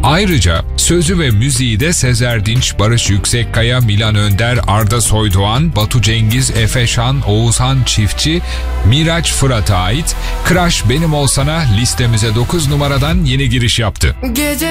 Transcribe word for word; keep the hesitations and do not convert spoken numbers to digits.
Ayrıca sözü ve müziği de Sezer Dinç, Barış Yüksekkaya, Milan Önder, Arda Soydoğan, Batu Cengiz, Efe Şan, Oğuzhan Çiftçi, Miraç Fırat'a ait. Crash Benim Olsana listemize dokuz numaradan yeni giriş yaptı. Gece